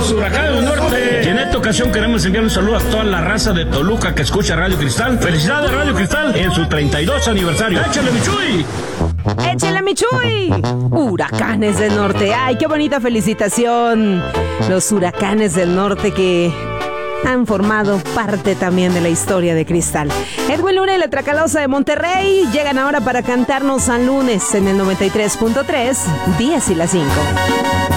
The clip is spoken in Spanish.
los Huracanes del Norte. Y en esta ocasión queremos enviar un saludo a toda la raza de Toluca que escucha Radio Cristal. ¡Felicidades, Radio Cristal, en su 32 aniversario! ¡Échale, mi Chuy! ¡Échale, mi Chuy! Huracanes del Norte. ¡Ay, qué bonita felicitación! Los Huracanes del Norte que han formado parte también de la historia de Cristal. Edwin Luna y la Tracalosa de Monterrey llegan ahora para cantarnos San Lunes en el 93.3, 10 y las 5.